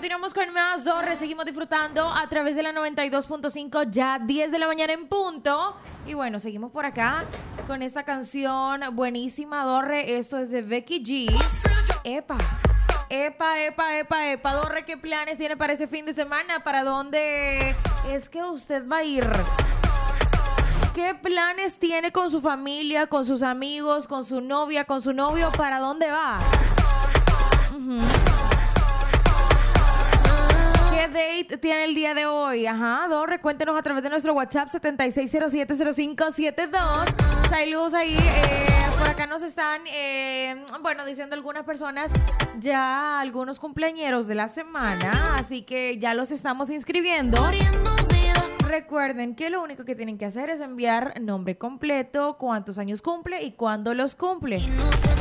continuamos con más Dorre. Seguimos disfrutando a través de la 92.5, ya 10 de la mañana en punto. Y bueno, seguimos por acá con esta canción buenísima, Dorre. Esto es de Becky G. Epa. Dorre, ¿qué planes tiene para ese fin de semana? ¿Para dónde es que usted va a ir? ¿Qué planes tiene con su familia, con sus amigos, con su novia, con su novio? ¿Para dónde va? ¿Qué date tiene el día de hoy? Ajá, Dorre, cuéntenos a través de nuestro WhatsApp 76070572. Saludos ahí. Por acá nos están, diciendo algunas personas ya algunos cumpleañeros de la semana, así que ya los estamos inscribiendo. Recuerden que lo único que tienen que hacer es enviar nombre completo, cuántos años cumple y cuándo los cumple.